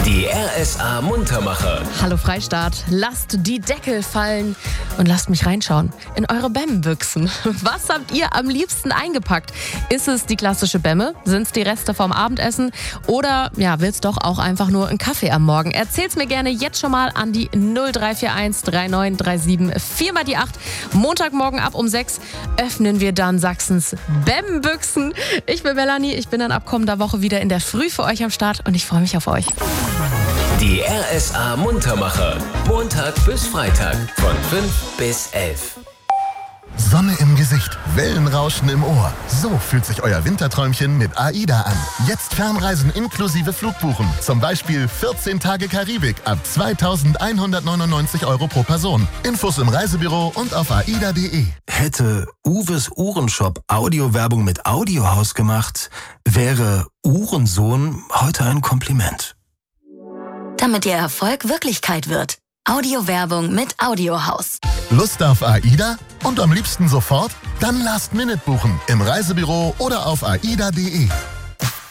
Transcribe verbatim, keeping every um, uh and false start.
Die R S A Muntermacher. Hallo Freistaat, lasst die Deckel fallen und lasst mich reinschauen in eure Bämmenbüchsen. Was habt ihr am liebsten eingepackt? Ist es die klassische Bämme? Sind es die Reste vom Abendessen? Oder ja, willst doch auch einfach nur einen Kaffee am Morgen? Erzähl's mir gerne jetzt schon mal an die null drei vier eins drei neun drei sieben vier mal die acht. Montagmorgen ab um sechs öffnen wir dann Sachsens Bämmenbüchsen. Ich bin Melanie, ich bin dann ab kommender Woche wieder in der Früh für euch am Start und ich freue mich auf euch. Die R S A Muntermacher. Montag bis Freitag von fünf bis elf. Sonne im Gesicht, Wellenrauschen im Ohr. So fühlt sich euer Winterträumchen mit AIDA an. Jetzt Fernreisen inklusive Flugbuchen. Zum Beispiel vierzehn Tage Karibik ab zweitausendeinhundertneunundneunzig Euro pro Person. Infos im Reisebüro und auf aida punkt de. Hätte Uwes Uhrenshop Audiowerbung mit Audiohaus gemacht, wäre Uhrensohn heute ein Kompliment. Damit Ihr Erfolg Wirklichkeit wird. Audiowerbung mit Audiohaus. Lust auf AIDA? Und am liebsten sofort? Dann Last Minute buchen im Reisebüro oder auf aida punkt de.